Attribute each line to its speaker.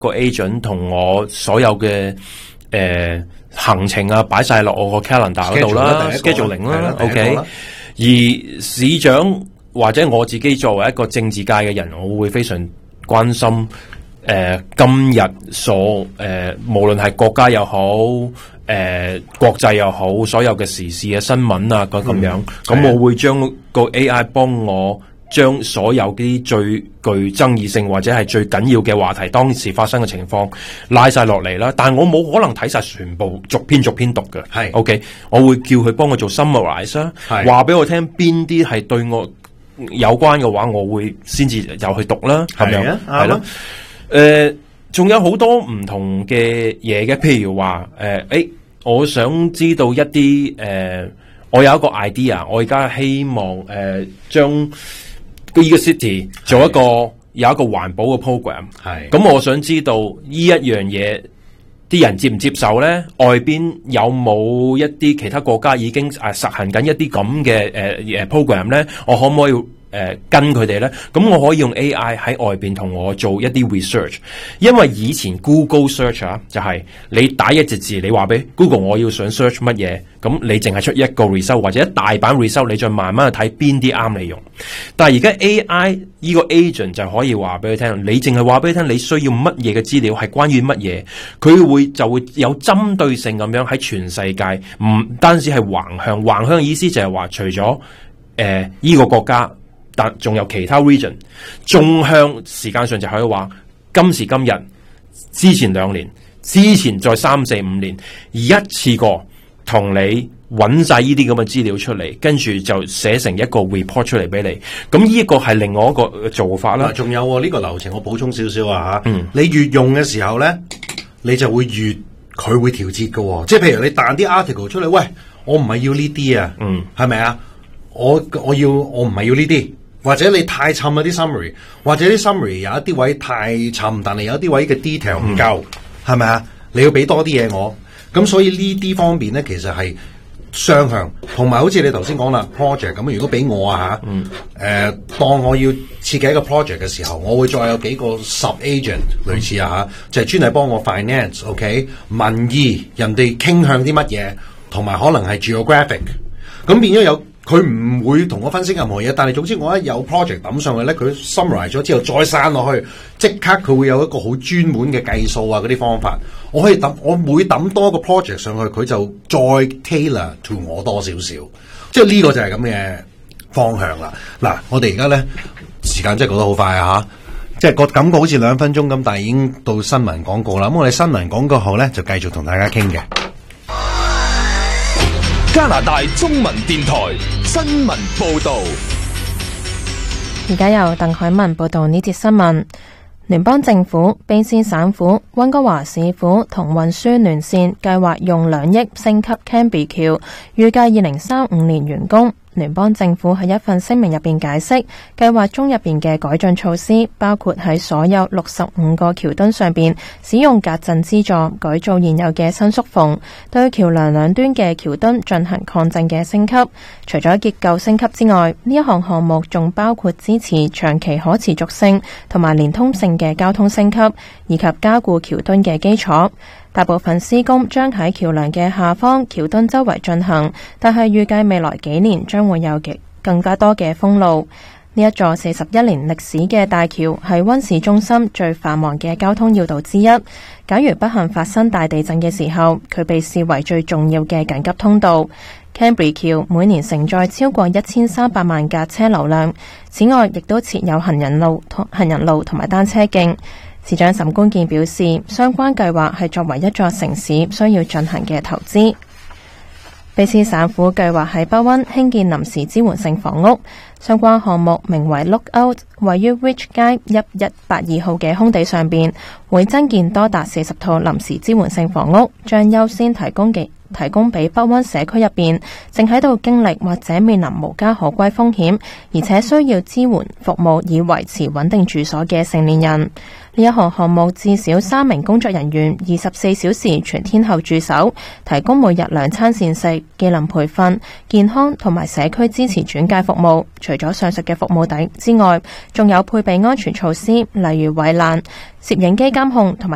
Speaker 1: 個 agent 同我所有嘅行程啊擺晒落我個 calendar 嗰度啦 ，scheduling 啦 ，OK。而市長或者我自己作為一個政治界嘅人，我會非常關心今日無論係國家又好，國際又好，所有嘅時事嘅新聞啊咁樣，咁我會將個 AI 幫我將所有啲最具爭議性或者係最緊要嘅話題，當時發生嘅情況拉晒落嚟啦。但係我冇可能睇晒全部逐篇讀嘅，係 OK。我會叫佢幫我做 summarize 啦，話俾我聽邊啲係對我有關嘅話，我會先至又去讀啦，咁樣係咯。仲有好多唔同嘅嘢嘅，譬如話我想知道一啲我有一個 idea， 我而家希望將呢個 city 做有一個環保嘅 program， 係咁我想知道呢一樣嘢啲人接唔接受咧？外邊有冇一啲其他國家已經實行緊一啲咁嘅program 咧？我可唔可以跟佢哋咧？咁我可以用 AI 喺外邊同我做一啲 research， 因為以前 Google search 就係你打一隻字，你話俾 Google 我要想 search 乜嘢，咁你淨係出一個 result 或者一大版 result， 你再慢慢去睇邊啲啱你用。但係而家 AI 呢個 agent 就可以話俾佢聽，你淨係話俾佢聽你需要乜嘢嘅資料係關於乜嘢，佢就會有針對性咁樣喺全世界，唔單止係橫向嘅意思就係話除咗呢個國家。但仲有其他 region， 縱向時間上就可以話今時今日，之前2年，之前再3、4、5年，一次過同你揾晒呢啲咁嘅資料出嚟，跟住就寫成一個 report 出嚟俾你。咁呢一個係另外一個做法啦。
Speaker 2: 仲有呢個流程，我補充少少啊吓。你越用嘅時候咧，你就會佢會調節嘅。即係譬如你彈啲 article 出嚟，喂，我唔係要呢啲啊，係咪啊？我唔係要呢啲。或者你太沉嗰啲 summary， 或者啲 summary 有一啲位太沉，但係有一啲位嘅 detail 唔夠，係咪啊？你要俾多啲嘢我，咁所以呢啲方面咧，其實係雙向，同埋好似你頭先講啦 project 咁，如果俾我啊當我要設計一個 project 嘅時候，我會再有幾個 sub agent 類似啊就係專係幫我 finance，OK， 民意，人哋傾向啲乜嘢，同埋可能係 geographic， 咁變咗佢唔會同我分析任何嘢，但係總之我一有 project 抌上去咧，佢 summarize 咗之後再刪落去，即刻佢會有一個好專門嘅計數啊嗰啲方法。我每抌多個 project 上去，佢就再 tailor to 我多少少，即係呢個就係咁嘅方向啦。嗱，我哋而家咧時間真係過得好快啊吓，即係個感覺好似2分鐘咁，但係已經到新聞廣告啦。咁我哋新聞廣告後咧就繼續同大家傾嘅。
Speaker 3: 加拿大中文電台新聞報道，
Speaker 4: 而家由鄧海文報道呢節新聞。聯邦政府、卑詩省府、溫哥華市府同運輸聯線計劃用2億升級 Cambry 橋，預計2035年完工。聯邦政府喺一份聲明入邊解釋，計劃中入邊嘅改進措施包括喺所有65個橋墩上邊使用隔震資助改造現有嘅伸縮縫，對橋樑兩端嘅橋墩進行抗震嘅升級。除咗結構升級之外，呢一項項目仲包括支持長期可持續性同埋連通性嘅交通升級，以及加固橋墩嘅基礎。大部分施工將喺橋樑嘅下方橋墩周圍進行，但係預計未來幾年將會有更加多嘅封路。呢一座41年歷史嘅大橋係溫市中心最繁忙嘅交通要道之一。假如不幸發生大地震嘅時候，佢被視為最重要嘅緊急通道。Cambry 橋每年承載超過1300萬架車流量，此外亦都設有行人路同埋單車徑。市長沈觀健表示，相關計劃係作為一座城市需要進行嘅投資。卑詩省府計劃喺北溫興建臨時支援性房屋，相關項目名為 Lookout， 位於 Ridge 街1182號嘅空地上邊，會增建多達40套臨時支援性房屋，將優先提供俾北溫社區入邊正喺度經歷或者面臨無家可歸風險，而且需要支援服務以維持穩定住所嘅成年人。呢一項目至少3名工作人員24小時全天候駐守，提供每日2餐膳食、技能培訓、健康同埋社區支持轉介服務。除咗上述嘅服務之外，仲有配備安全措施，例如圍欄、攝影機監控同埋